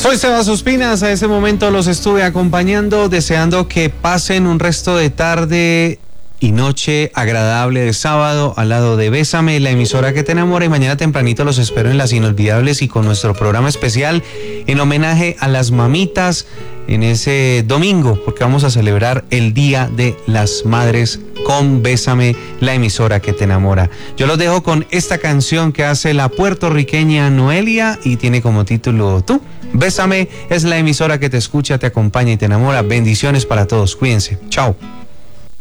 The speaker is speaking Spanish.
Soy Sebas Ospinas, a ese momento los estuve acompañando, deseando que pasen un resto de tarde y noche agradable de sábado al lado de Bésame, la emisora que te enamora, y mañana tempranito los espero en Las Inolvidables y con nuestro programa especial en homenaje a las mamitas en ese domingo, porque vamos a celebrar el Día de las Madres con Bésame, la emisora que te enamora. Yo los dejo con esta canción que hace la puertorriqueña Noelia y tiene como título Tú. Bésame es la emisora que te escucha, te acompaña y te enamora. Bendiciones para todos, cuídense, chao.